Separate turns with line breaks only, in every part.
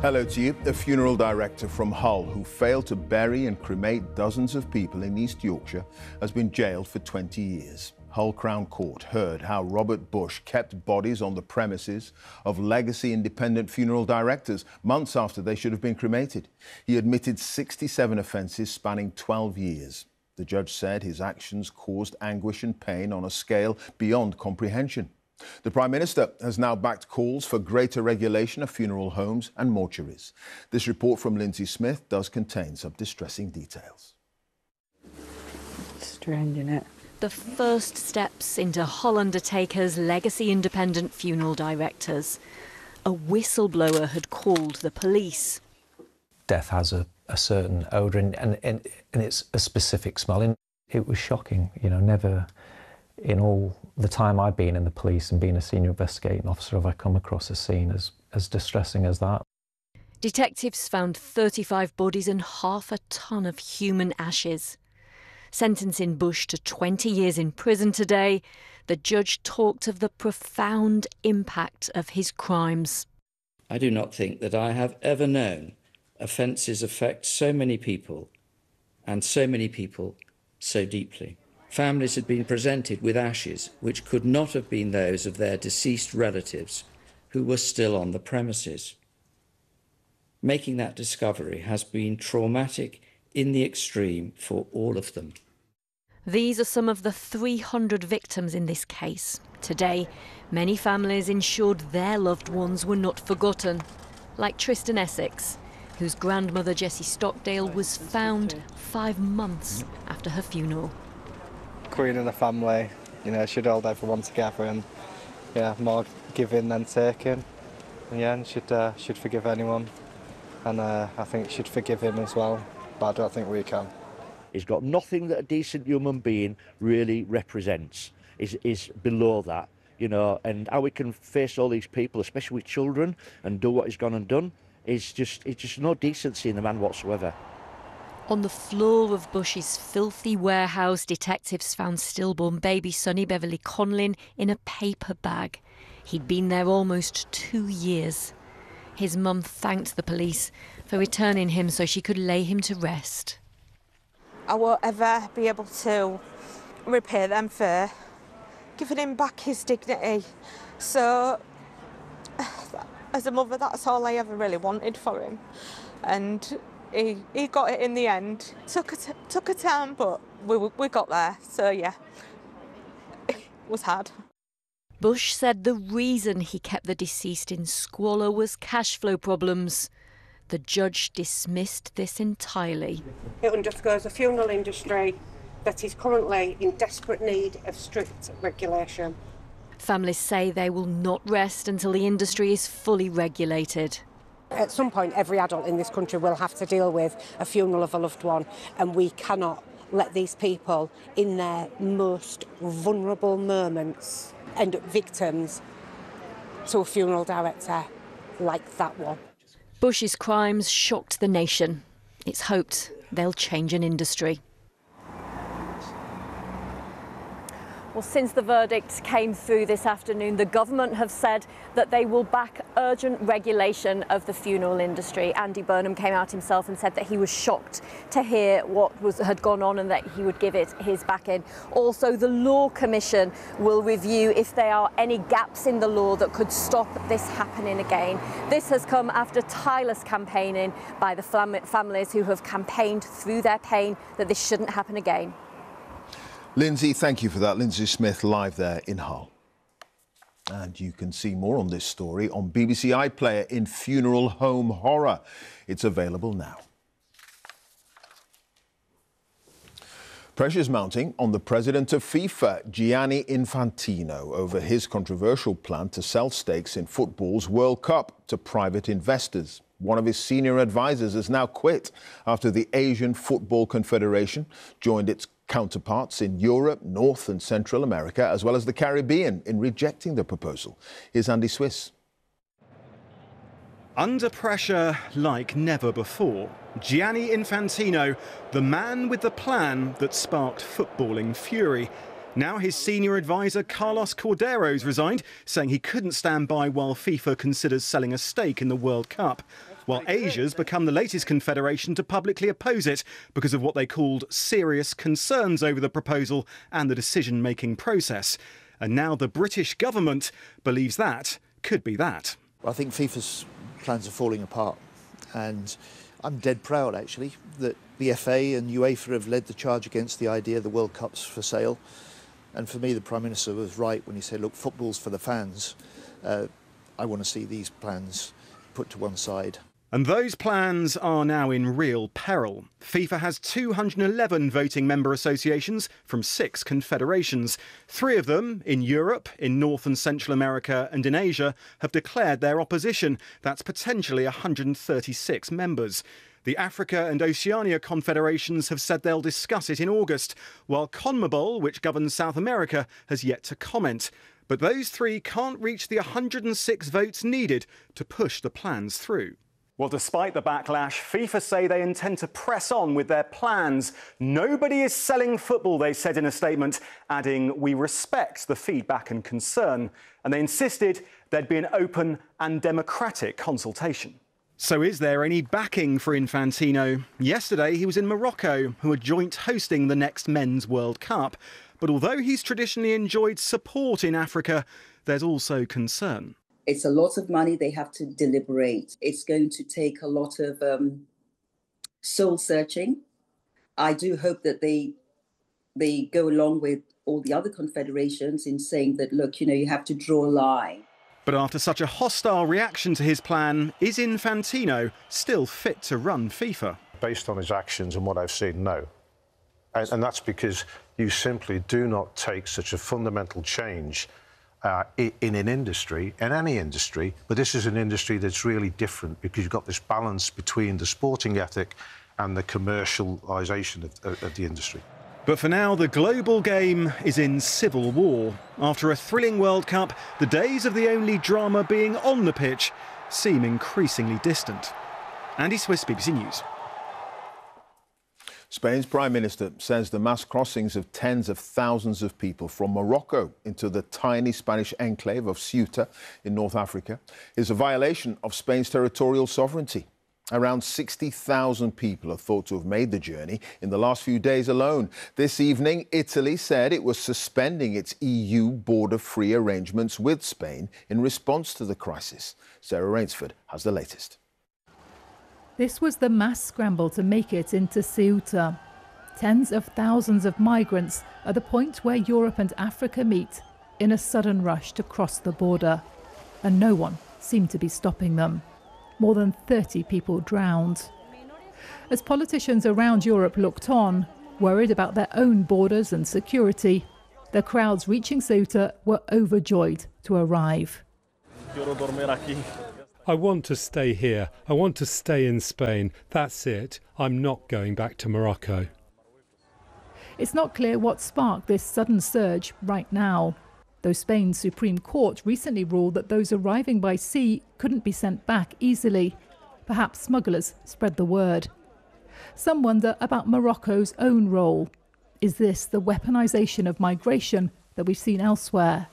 Hello to you. A funeral director from Hull who failed to bury and cremate dozens of people in East Yorkshire has been jailed for 20 years. Hull Crown Court heard how Robert Bush kept bodies on the premises of legacy independent funeral directors months after they should have been cremated. He admitted 67 offences spanning 12 years. The judge said his actions caused anguish and pain on a scale beyond comprehension. The Prime Minister has now backed calls for greater regulation of funeral homes and mortuaries. This report from Lindsay Smith does contain some distressing details.
Strange, isn't it?
The first steps into Hull Undertakers' legacy independent funeral directors. A whistleblower had called the police.
Death has a certain odour and it's a specific smell. And it was shocking, you know, never in all the time I've been in the police and being a senior investigating officer have I come across a scene as distressing as that.
Detectives found 35 bodies and half a tonne of human ashes. Sentencing Bush to 20 years in prison today, the judge talked of the profound impact of his crimes.
I do not think that I have ever known offences affect so many people, and so many people so deeply. Families had been presented with ashes which could not have been those of their deceased relatives who were still on the premises. Making that discovery has been traumatic in the extreme for all of them.
These are some of the 300 victims in this case. Today, many families ensured their loved ones were not forgotten, like Tristan Essex, whose grandmother Jessie Stockdale was found 5 months after her funeral.
Queen of the family, you know, she'd hold everyone together and, yeah, more giving than taking. And yeah, and she'd forgive anyone. And I think she'd forgive him as well, but I don't think we can.
He's got nothing that a decent human being really represents. Is below that, you know, and how we can face all these people, especially with children, and do what he's gone and done, it's just no decency in the man whatsoever.
On the floor of Bush's filthy warehouse, detectives found stillborn baby Sonny Beverly Conlin in a paper bag. He'd been there almost 2 years. His mum thanked the police for returning him so she could lay him to rest.
I won't ever be able to repay them for giving him back his dignity. So, as a mother, that's all I ever really wanted for him. And he got it in the end. Took a time, but we got there. So yeah, it was hard.
Bush said the reason he kept the deceased in squalor was cash flow problems. The judge dismissed this entirely.
It underscores a funeral industry that is currently in desperate need of strict regulation.
Families say they will not rest until the industry is fully regulated.
At some point, every adult in this country will have to deal with a funeral of a loved one, and we cannot let these people in their most vulnerable moments end up victims to a funeral director like that one.
Bush's crimes shocked the nation. It's hoped they'll change an industry. Well, since the verdict came through this afternoon, the government have said that they will back urgent regulation of the funeral industry. Andy Burnham came out himself and said that he was shocked to hear what had gone on and that he would give it his backing. Also, the Law Commission will review if there are any gaps in the law that could stop this happening again. This has come after tireless campaigning by the families who have campaigned through their pain that this shouldn't happen again.
Lindsay, thank you for that. Lindsay Smith live there in Hull. And you can see more on this story on BBC iPlayer in Funeral Home Horror. It's available now. Pressure's mounting on the president of FIFA, Gianni Infantino, over his controversial plan to sell stakes in football's World Cup to private investors. One of his senior advisors has now quit after the Asian Football Confederation joined its counterparts in Europe, North and Central America, as well as the Caribbean, in rejecting the proposal. Here's Andy Swiss.
Under pressure like never before, Gianni Infantino, the man with the plan that sparked footballing fury. Now his senior advisor Carlos Cordero's resigned, saying he couldn't stand by while FIFA considers selling a stake in the World Cup. while Asia's become the latest confederation to publicly oppose it because of what they called serious concerns over the proposal and the decision-making process. And now the British government believes that could be that.
I think FIFA's plans are falling apart, and I'm dead proud, actually, that the FA and UEFA have led the charge against the idea the World Cup's for sale. And for me, the Prime Minister was right when he said, look, football's for the fans. I want to see these plans put to one side.
And those plans are now in real peril. FIFA has 211 voting member associations from 6 confederations. 3 of them, in Europe, in North and Central America and in Asia, have declared their opposition. That's potentially 136 members. The Africa and Oceania confederations have said they'll discuss it in August, while CONMEBOL, which governs South America, has yet to comment. But those 3 can't reach the 106 votes needed to push the plans through. Well, despite the backlash, FIFA say they intend to press on with their plans. Nobody is selling football, they said in a statement, adding, we respect the feedback and concern. And they insisted there'd be an open and democratic consultation. So is there any backing for Infantino? Yesterday he was in Morocco, who are joint hosting the next Men's World Cup. But although he's traditionally enjoyed support in Africa, there's also concern.
It's a lot of money. They have to deliberate. It's going to take a lot of soul searching. I do hope that they go along with all the other confederations in saying that, look, you have to draw a line.
But after such a hostile reaction to his plan, is Infantino still fit to run FIFA?
Based on his actions and what I've seen, no. And that's because you simply do not take such a fundamental change in an industry, in any industry, but this is an industry that's really different because you've got this balance between the sporting ethic and the commercialisation of the industry.
But for now, the global game is in civil war. After a thrilling World Cup, the days of the only drama being on the pitch seem increasingly distant. Andy Swiss, BBC News.
Spain's Prime Minister says the mass crossings of tens of thousands of people from Morocco into the tiny Spanish enclave of Ceuta in North Africa is a violation of Spain's territorial sovereignty. Around 60,000 people are thought to have made the journey in the last few days alone. This evening, Italy said it was suspending its EU border-free arrangements with Spain in response to the crisis. Sarah Rainsford has the latest.
This was the mass scramble to make it into Ceuta. Tens of thousands of migrants at the point where Europe and Africa meet in a sudden rush to cross the border. And no one seemed to be stopping them. More than 30 people drowned. As politicians around Europe looked on, worried about their own borders and security, the crowds reaching Ceuta were overjoyed to arrive.
I want to stay here. I want to stay in Spain. That's it. I'm not going back to Morocco.
It's not clear what sparked this sudden surge right now, though Spain's Supreme Court recently ruled that those arriving by sea couldn't be sent back easily. Perhaps smugglers spread the word. Some wonder about Morocco's own role. Is this the weaponization of migration that we've seen elsewhere?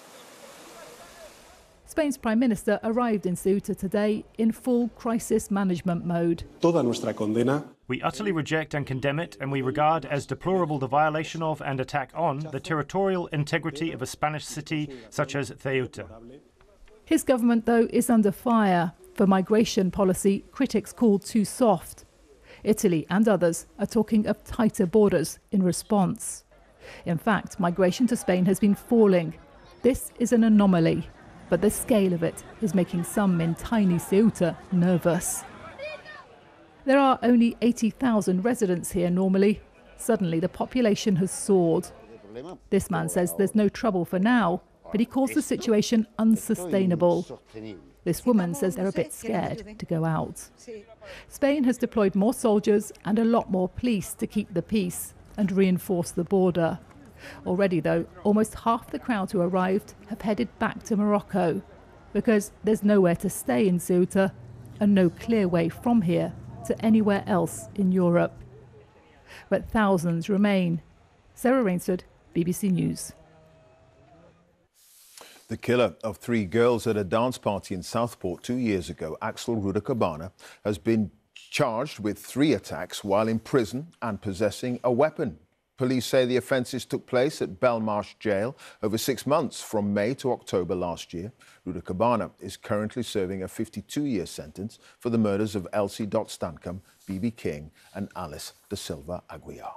Spain's Prime Minister arrived in Ceuta today in full crisis management mode.
We utterly reject and condemn it, and we regard as deplorable the violation of and attack on the territorial integrity of a Spanish city such as Ceuta.
His government, though, is under fire for migration policy critics call too soft. Italy and others are talking of tighter borders in response. In fact, migration to Spain has been falling. This is an anomaly. But the scale of it is making some in tiny Ceuta nervous. There are only 80,000 residents here normally. Suddenly the population has soared. This man says there's no trouble for now, but he calls the situation unsustainable. This woman says they're a bit scared to go out. Spain has deployed more soldiers and a lot more police to keep the peace and reinforce the border. Already, though, almost half the crowd who arrived have headed back to Morocco because there's nowhere to stay in Ceuta and no clear way from here to anywhere else in Europe. But thousands remain. Sarah Rainsford, BBC News.
The killer of 3 girls at a dance party in Southport 2 years ago, Axel Rudakabana, has been charged with 3 attacks while in prison and possessing a weapon. Police say the offences took place at Belmarsh Jail over 6 months from May to October last year. Rudakabana is currently serving a 52-year sentence for the murders of Elsie Stancombe, B.B. King and Alice Da Silva Aguiar.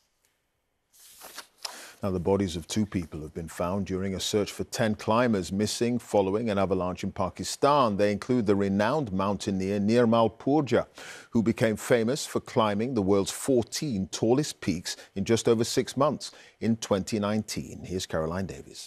Now, the bodies of 2 people have been found during a search for 10 climbers missing following an avalanche in Pakistan. They include the renowned mountaineer Nirmal Purja, who became famous for climbing the world's 14 tallest peaks in just over 6 months in 2019. Here's Caroline Davies.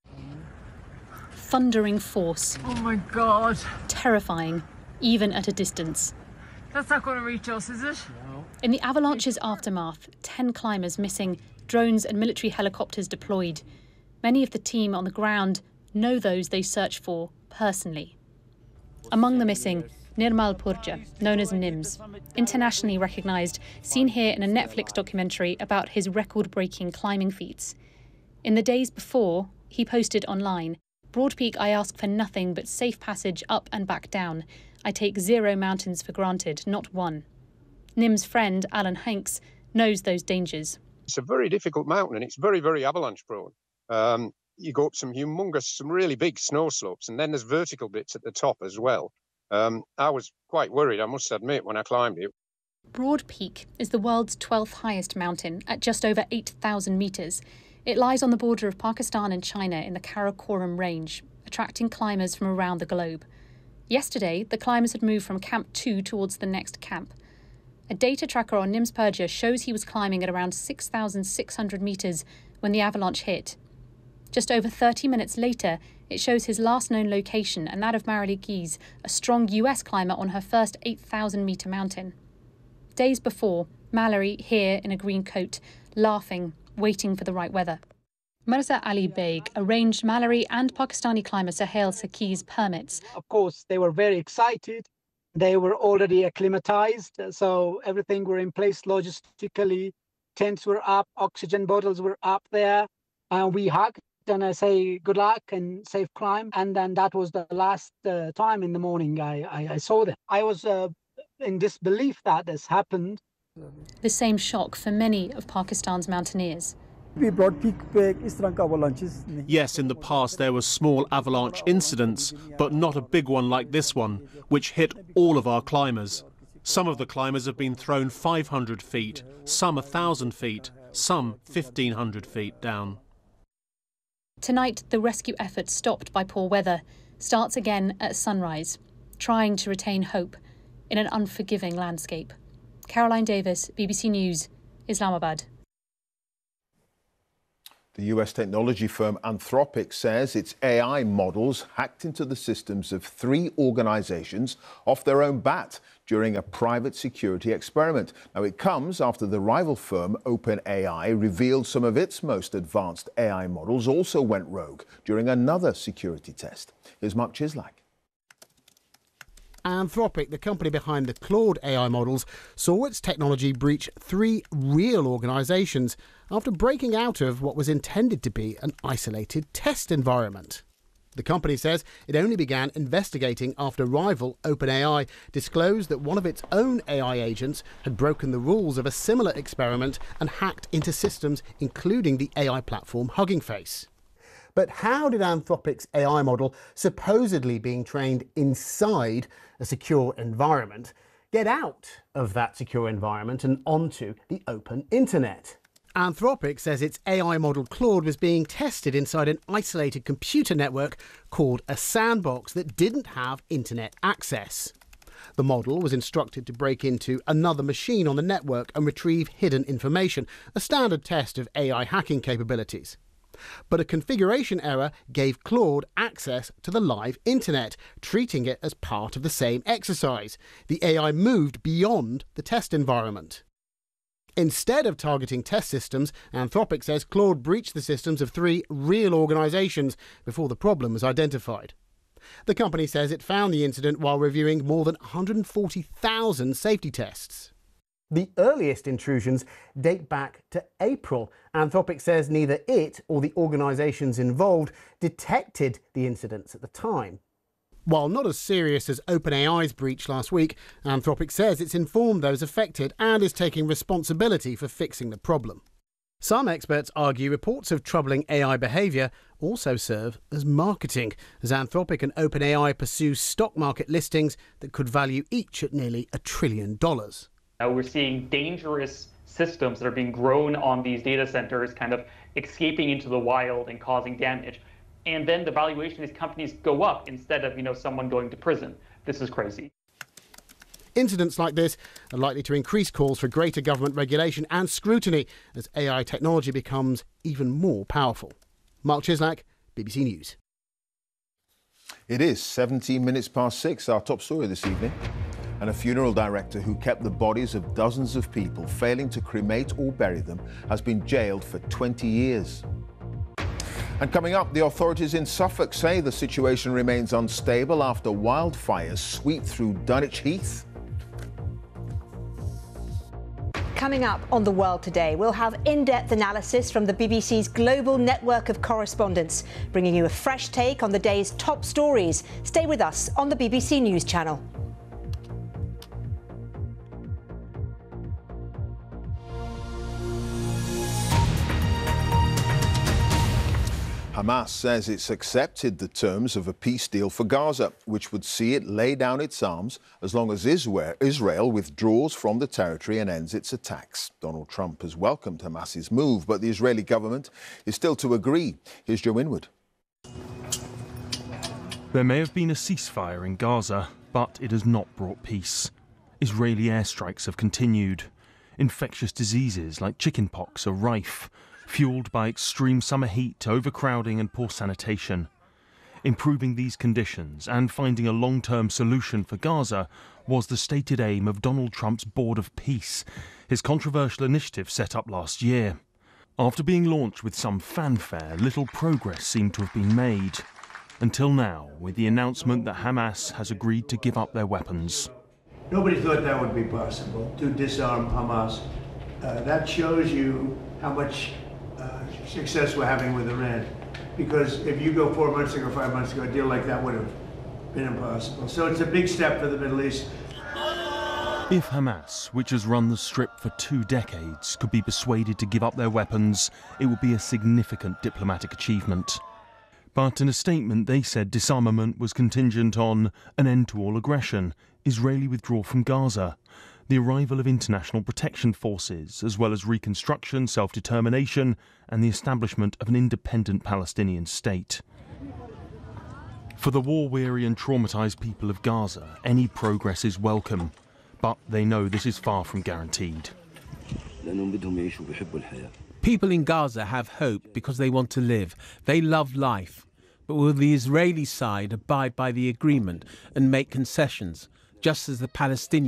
Thundering force.
Oh my God.
Terrifying, even at a distance.
That's not going to reach us, is it?
No. In the avalanche's aftermath, 10 climbers missing, drones and military helicopters deployed. Many of the team on the ground know those they search for personally. Among the missing, Nirmal Purja, known as Nims, internationally recognised, seen here in a Netflix documentary about his record-breaking climbing feats. In the days before, he posted online, "Broad Peak, I ask for nothing but safe passage up and back down. I take 0 mountains for granted, not one." Nim's friend, Alan Hanks, knows those dangers.
It's a very difficult mountain and it's very, very avalanche prone. You go up some really big snow slopes, and then there's vertical bits at the top as well. I was quite worried, I must admit, when I climbed it.
Broad Peak is the world's 12th highest mountain at just over 8,000 metres. It lies on the border of Pakistan and China in the Karakoram range, attracting climbers from around the globe. Yesterday, the climbers had moved from Camp 2 towards the next camp. A data tracker on Nims Purja shows he was climbing at around 6,600 metres when the avalanche hit. Just over 30 minutes later, it shows his last known location and that of Marilee Gies, a strong US climber on her first 8,000-metre mountain. Days before, Mallory, here in a green coat, laughing, waiting for the right weather. Mirza Ali Beg arranged Mallory and Pakistani climber Suhail Saki's permits.
Of course, they were very excited. They were already acclimatized, so everything were in place logistically. Tents were up, oxygen bottles were up there. We hugged and I say good luck and safe climb. And then that was the last time in the morning I saw them. I was in disbelief that this happened.
The same shock for many of Pakistan's mountaineers.
Yes, in the past there were small avalanche incidents, but not a big one like this one, which hit all of our climbers. Some of the climbers have been thrown 500 feet, some 1,000 feet, some 1,500 feet down.
Tonight, the rescue effort, stopped by poor weather, starts again at sunrise, trying to retain hope in an unforgiving landscape. Caroline Davis, BBC News, Islamabad.
The US technology firm Anthropic says its AI models hacked into the systems of 3 organisations off their own bat during a private security experiment. Now, it comes after the rival firm OpenAI revealed some of its most advanced AI models also went rogue during another security test. Here's Mark Chislak.
Anthropic, the company behind the Claude AI models, saw its technology breach 3 real organisations after breaking out of what was intended to be an isolated test environment. The company says it only began investigating after rival OpenAI disclosed that one of its own AI agents had broken the rules of a similar experiment and hacked into systems, including the AI platform Hugging Face. But how did Anthropic's AI model, supposedly being trained inside a secure environment, get out of that secure environment and onto the open internet? Anthropic says its AI model Claude was being tested inside an isolated computer network called a sandbox that didn't have internet access. The model was instructed to break into another machine on the network and retrieve hidden information, a standard test of AI hacking capabilities. But a configuration error gave Claude access to the live internet, treating it as part of the same exercise. The AI moved beyond the test environment. Instead of targeting test systems, Anthropic says Claude breached the systems of 3 real organisations before the problem was identified. The company says it found the incident while reviewing more than 140,000 safety tests. The earliest intrusions date back to April. Anthropic says neither it or the organisations involved detected the incidents at the time. While not as serious as OpenAI's breach last week, Anthropic says it's informed those affected and is taking responsibility for fixing the problem. Some experts argue reports of troubling AI behaviour also serve as marketing, as Anthropic and OpenAI pursue stock market listings that could value each at nearly $1 trillion.
We're seeing dangerous systems that are being grown on these data centers kind of escaping into the wild and causing damage. And then the valuation of these companies go up instead of, someone going to prison. This is crazy.
Incidents like this are likely to increase calls for greater government regulation and scrutiny as AI technology becomes even more powerful. Mark Chislak, BBC News.
It is 17 minutes past 6, our top story this evening. And a funeral director who kept the bodies of dozens of people, failing to cremate or bury them, has been jailed for 20 years. And coming up, the authorities in Suffolk say the situation remains unstable after wildfires sweep through Dunwich Heath.
Coming up on The World Today, we'll have in-depth analysis from the BBC's global network of correspondents, bringing you a fresh take on the day's top stories. Stay with us on the BBC News Channel.
Hamas says it's accepted the terms of a peace deal for Gaza, which would see it lay down its arms as long as Israel withdraws from the territory and ends its attacks. Donald Trump has welcomed Hamas's move, but the Israeli government is still to agree. Here's Joe Winwood.
There may have been a ceasefire in Gaza, but it has not brought peace. Israeli airstrikes have continued. Infectious diseases like chickenpox are rife, fueled by extreme summer heat, overcrowding and poor sanitation. Improving these conditions and finding a long-term solution for Gaza was the stated aim of Donald Trump's Board of Peace, his controversial initiative set up last year. After being launched with some fanfare, little progress seemed to have been made. Until now, with the announcement that Hamas has agreed to give up their weapons.
Nobody thought that would be possible, to disarm Hamas. That shows you how much success we're having with Iran. Because if you go 4 months ago, 5 months ago, a deal like that would have been impossible. So it's a big step for the Middle East.
If Hamas, which has run the Strip for 2 decades, could be persuaded to give up their weapons, it would be a significant diplomatic achievement. But in a statement, they said disarmament was contingent on an end to all aggression, Israeli withdrawal from Gaza, the arrival of international protection forces, as well as reconstruction, self-determination, and the establishment of an independent Palestinian state. For the war-weary and traumatised people of Gaza, any progress is welcome, but they know this is far from guaranteed.
People in Gaza have hope because they want to live. They love life. But will the Israeli side abide by the agreement and make concessions, just as the Palestinians